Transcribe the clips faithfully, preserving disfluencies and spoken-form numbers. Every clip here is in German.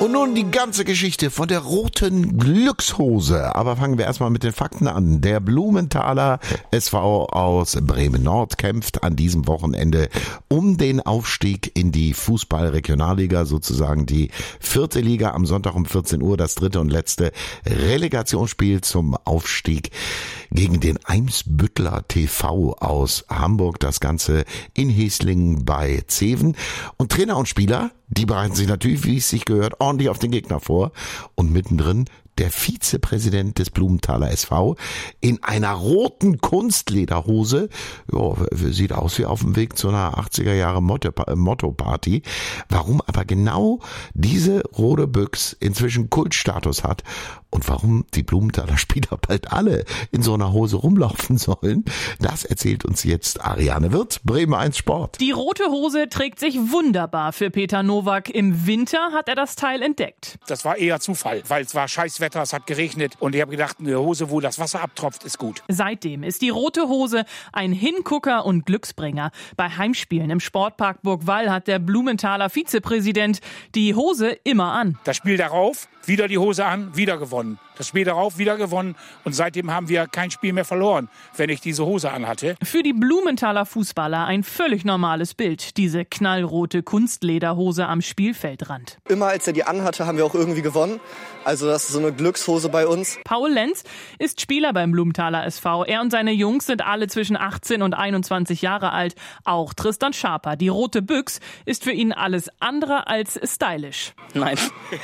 Und nun die ganze Geschichte von der roten Glückshose. Aber fangen wir erstmal mit den Fakten an. Der Blumenthaler S V aus Bremen-Nord kämpft an diesem Wochenende um den Aufstieg in die Fußball-Regionalliga, sozusagen die vierte Liga. Am Sonntag um vierzehn Uhr das dritte und letzte Relegationsspiel zum Aufstieg gegen den Eimsbüttler T V aus Hamburg. Das Ganze in Heslingen bei Zeven. Und Trainer und Spieler, die bereiten sich natürlich, wie es sich gehört, ordentlich auf den Gegner vor. Und mittendrin der Vizepräsident des Blumenthaler S V in einer roten Kunstlederhose. Ja, sieht aus wie auf dem Weg zu einer achtziger Jahre Motto-Party. Warum aber genau diese rote Büchs inzwischen Kultstatus hat und warum die Blumenthaler Spieler bald alle in so einer Hose rumlaufen sollen, das erzählt uns jetzt Ariane Wirth, Bremen eins Sport. Die rote Hose trägt sich wunderbar für Peter Nowak. Im Winter hat er das Teil entdeckt. Das war eher Zufall, weil es war scheiß Wetter, es hat geregnet und ich habe gedacht, eine Hose, wo das Wasser abtropft, ist gut. Seitdem ist die rote Hose ein Hingucker und Glücksbringer. Bei Heimspielen im Sportpark Burgwall hat der Blumenthaler Vizepräsident die Hose immer an. Das Spiel darauf, wieder die Hose an, wieder gewonnen. Das Spiel darauf, wieder gewonnen und seitdem haben wir kein Spiel mehr verloren, wenn ich diese Hose anhatte. Für die Blumenthaler Fußballer ein völlig normales Bild, diese knallrote Kunstlederhose am Spielfeldrand. Immer als er die anhatte, haben wir auch irgendwie gewonnen. Also das ist so eine Glückshose bei uns. Paul Lenz ist Spieler beim Blumenthaler S V. Er und seine Jungs sind alle zwischen achtzehn und einundzwanzig Jahre alt. Auch Tristan Schaper. Die rote Büchs ist für ihn alles andere als stylisch. Nein.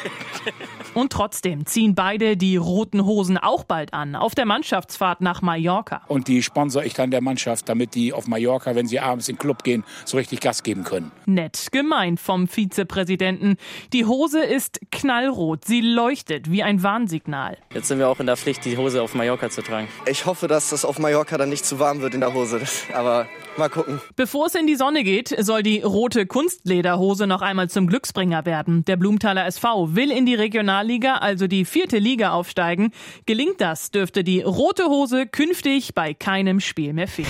Und trotzdem ziehen beide die roten Hosen auch bald an, auf der Mannschaftsfahrt nach Mallorca. Und die sponsere ich dann der Mannschaft, damit die auf Mallorca, wenn sie abends in den Club gehen, so richtig Gas geben können. Nett gemeint vom Vizepräsidenten. Die Hose ist knallrot, sie leuchtet wie ein Warnsignal. Jetzt sind wir auch in der Pflicht, die Hose auf Mallorca zu tragen. Ich hoffe, dass das auf Mallorca dann nicht zu warm wird in der Hose, aber mal gucken. Bevor es in die Sonne geht, soll die rote Kunstlederhose noch einmal zum Glücksbringer werden. Der Blumenthaler S V will in die Regionalliga, also die vierte Liga, aufsteigen. Gelingt das, dürfte die rote Hose künftig bei keinem Spiel mehr fehlen.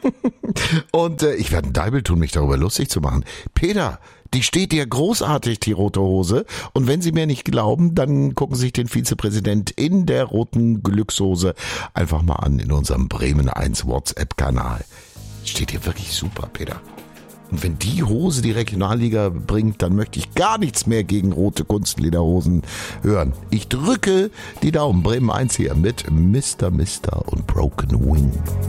Und äh, ich werde einen Deibel tun, mich darüber lustig zu machen. Peter, die steht dir großartig, die rote Hose. Und wenn Sie mir nicht glauben, dann gucken Sie sich den Vizepräsident in der roten Glückshose einfach mal an in unserem Bremen eins WhatsApp-Kanal. Steht dir wirklich super, Peter. Und wenn die Hose die Regionalliga bringt, dann möchte ich gar nichts mehr gegen rote Kunstlederhosen hören. Ich drücke die Daumen. Bremen eins hier mit Mister Mister und Broken Wing.